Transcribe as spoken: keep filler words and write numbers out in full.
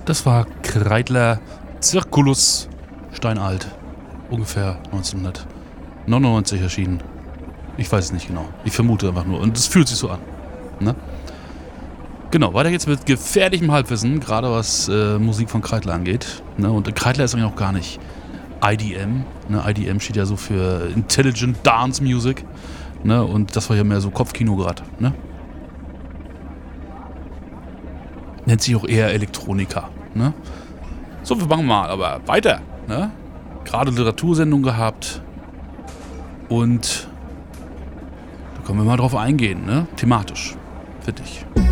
Das war Kreidler Circulus, steinalt, ungefähr neunzehnhundertneunundneunzig erschienen. Ich weiß es nicht genau. Ich vermute einfach nur. Und es fühlt sich so an. Ne? Genau, weiter geht's mit gefährlichem Halbwissen, gerade was äh, Musik von Kreidler angeht. Ne? Und Kreidler ist eigentlich auch gar nicht I D M. Ne? I D M steht ja so für Intelligent Dance Music. Ne? Und das war ja mehr so Kopfkino gerade. Ne? Nennt sich auch eher Elektronika. Ne? So, wir machen mal aber weiter. Ne? Gerade Literatursendung gehabt. Und da können wir mal drauf eingehen. Ne? Thematisch. Für dich.